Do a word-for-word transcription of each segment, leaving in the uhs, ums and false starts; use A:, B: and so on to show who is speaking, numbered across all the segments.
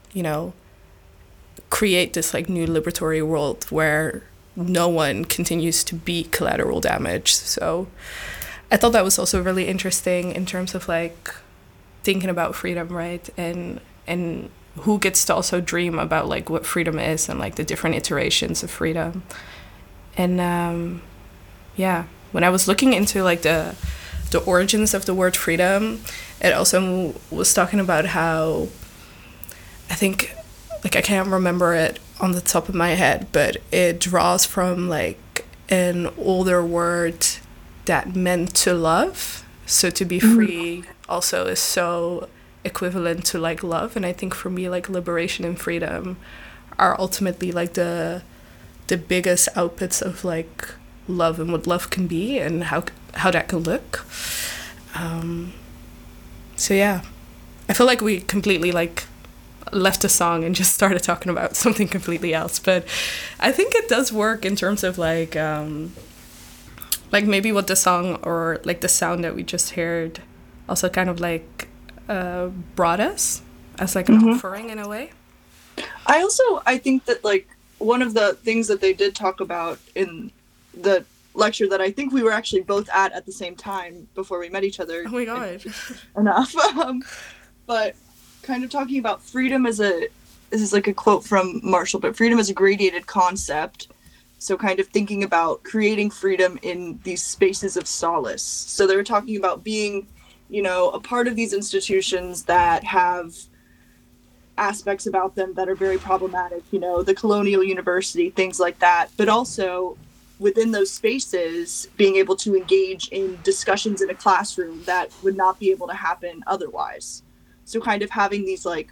A: you know, create this like new liberatory world where no one continues to be collateral damage. So I thought that was also really interesting in terms of like thinking about freedom, right? And and who gets to also dream about like what freedom is and like the different iterations of freedom. And um, yeah, when I was looking into like the the origins of the word freedom, it also was talking about how I think like I can't remember it on the top of my head, but it draws from like an older word that meant to love. So to be free also is so equivalent to like love, and I think for me like liberation and freedom are ultimately like the the biggest outputs of like love and what love can be and how how that can look. Um, so yeah, I feel like we completely like left a song and just started talking about something completely else, but I think it does work in terms of like um, like maybe what the song or like the sound that we just heard also kind of like uh, brought us as like an
B: Mm-hmm.
A: offering in a way.
B: I also I think that like one of the things that they did talk about in the lecture that I think we were actually both at at the same time before we met each other
A: Oh my god.
B: enough, um, but kind of talking about freedom as a this is like a quote from Marshall, but freedom as a gradated concept. So kind of thinking about creating freedom in these spaces of solace. So they were talking about being, you know, a part of these institutions that have aspects about them that are very problematic, you know, the colonial university, things like that, but also within those spaces being able to engage in discussions in a classroom that would not be able to happen otherwise. So kind of having these like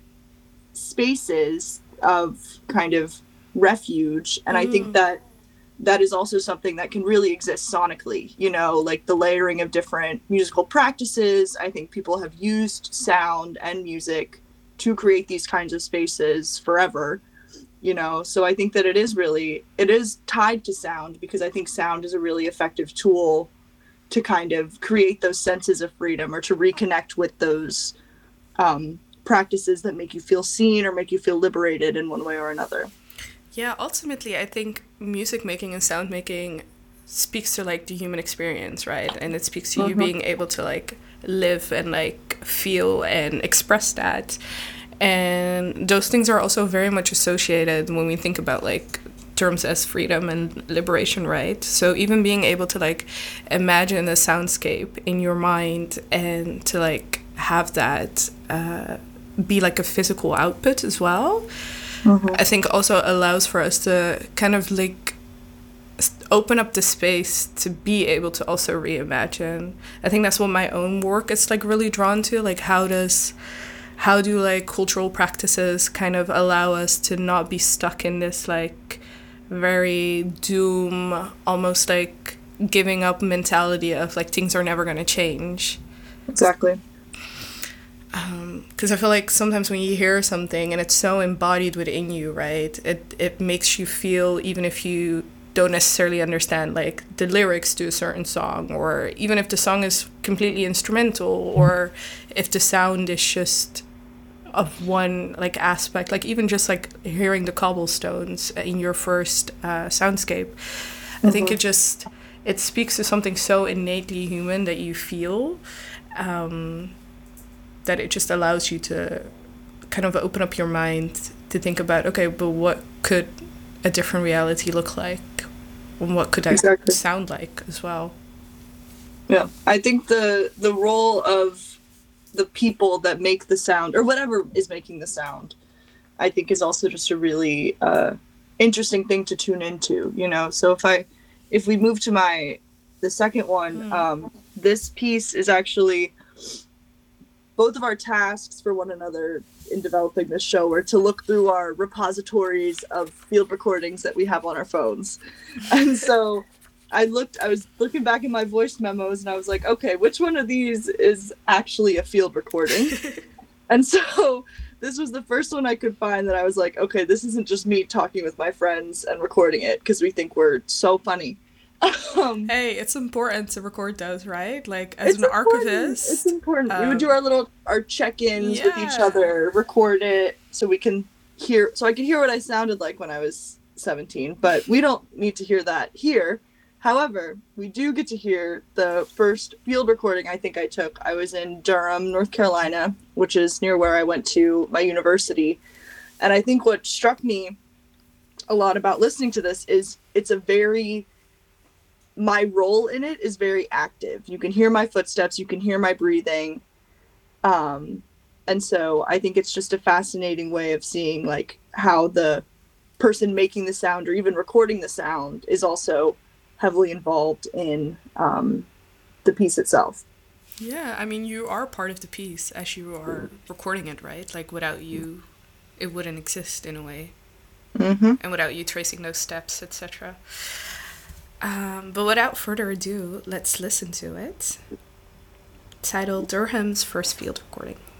B: spaces of kind of refuge, and I think
A: Mm,
B: that that is also something that can really exist sonically, you know, like the layering of different musical practices. I think people have used sound and music to create these kinds of spaces forever, you know. So I think that it is really it is tied to sound, because I think sound is a really effective tool to kind of create those senses of freedom or to reconnect with those um, practices that make you feel seen or make you feel liberated in one way or another.
A: yeah, ultimately, I think music making and sound making speaks to like the human experience, right? And it speaks to you
B: Mm-hmm.
A: being able to like live and like feel and express that. And those things are also very much associated when we think about like terms as freedom and liberation, right? So even being able to like imagine a soundscape in your mind and to like have that uh, be like a physical output as well,
B: Mm-hmm.
A: I think also allows for us to kind of like open up the space to be able to also reimagine. I think that's what my own work is like really drawn to. Like how does how do like cultural practices kind of allow us to not be stuck in this like very doom, almost like giving up mentality of like things are never going to change.
B: Exactly.
A: Because I feel like sometimes when you hear something and it's so embodied within you, right, it, it makes you feel, even if you don't necessarily understand like the lyrics to a certain song, or even if the song is completely instrumental, or if the sound is just of one like aspect, like even just like hearing the cobblestones in your first uh, soundscape, I think
B: Mm-hmm.
A: it just it speaks to something so innately human that you feel, um, that it just allows you to kind of open up your mind to think about, okay, but what could a different reality look like, and what could that
B: Exactly.
A: sound like as well.
B: Yeah, I think the the role of the people that make the sound or whatever is making the sound, I think is also just a really uh, interesting thing to tune into. You know, so if I if we move to my the second one, um, this piece is actually both of our tasks for one another in developing this show were to look through our repositories of field recordings that we have on our phones. And so I looked, I was looking back in my voice memos and I was like, okay, which one of these is actually a field recording? And so this was the first one I could find that I was like, okay, this isn't just me talking with my friends and recording it because we think we're so funny. Um,
A: Hey, it's important to record those, right? Like, as
B: it's
A: an
B: important.
A: archivist.
B: It's important. We would do
A: um,
B: our little our check-ins with each
A: yeah.
B: other, record it so we can hear. So I could hear what I sounded like when I was seventeen. But we don't need to hear that here. However, we do get to hear the first field recording I think I took. I was in Durham, North Carolina, which is near where I went to my university. And I think what struck me a lot about listening to this is it's a very, my role in it is very active. You can hear my footsteps, you can hear my breathing. Um, and so I think it's just a fascinating way of seeing like how the person making the sound or even recording the sound is also heavily involved in um, the piece itself.
A: Yeah, I mean, you are part of the piece as you are recording it, right? Like, without you, it wouldn't exist in a way.
B: Mm-hmm.
A: And without you tracing those steps, et cetera. Um, but without further ado, let's listen to it. Titled Durham's First Field Recording.